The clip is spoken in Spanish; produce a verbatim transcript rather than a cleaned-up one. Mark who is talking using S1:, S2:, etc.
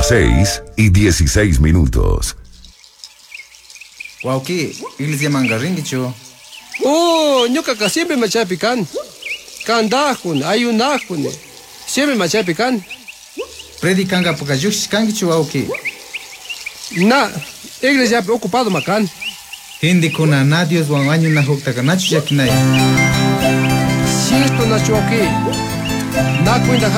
S1: Las seis y dieciséis minutos.
S2: Wauki, iglesia mangarringicho.
S3: Oh, ñuka siempre machapi kan. Kandajun, ayunajun. Siempre machapi kan.
S2: Predicanga pokayush kangicho wauki.
S3: Na, iglesia ocupado makan.
S2: Hindi kuna na Dios wan año na hukta kanacho yakinay.
S3: Cierto na choque. Na cuenta